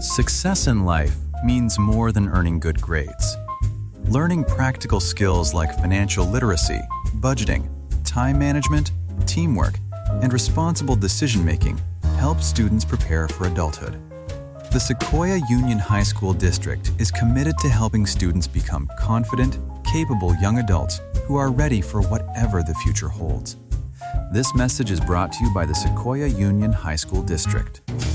Success in life means more than earning good grades. Learning practical skills like financial literacy, budgeting, time management, teamwork, and responsible decision-making helps students prepare for adulthood. The Sequoia Union High School District is committed to helping students become confident, capable young adults who are ready for whatever the future holds. This message is brought to you by the Sequoia Union High School District.